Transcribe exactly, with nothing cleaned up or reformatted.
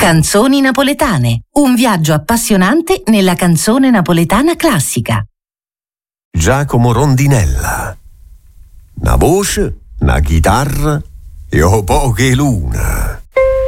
Canzoni napoletane, un viaggio appassionante nella canzone napoletana classica. Giacomo Rondinella. Una voce, una chitarra e oh poche luna.